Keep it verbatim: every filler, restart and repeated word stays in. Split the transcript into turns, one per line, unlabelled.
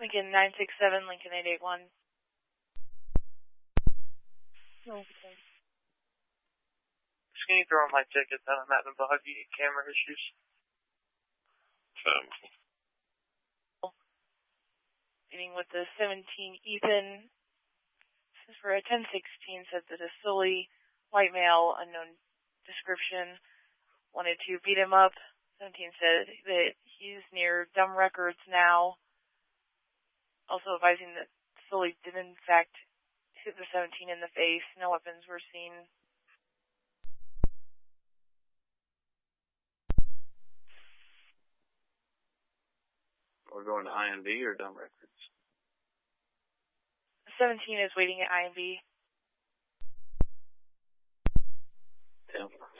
Lincoln nine six seven, Lincoln eight eight one.
No, okay. Can you throw my ticket down on that and buggy camera issues?
Um,
Meeting with the seventeen Ethan. This is for a ten sixteen, said that a silly white male, unknown description, wanted to beat him up. seventeen said that he's near Dumb Records now. Also advising that Sully did in fact hit the seventeen in the face. No weapons were seen.
We're going to I M B or Dumb Records?
seventeen is waiting at I M B.
Tampa.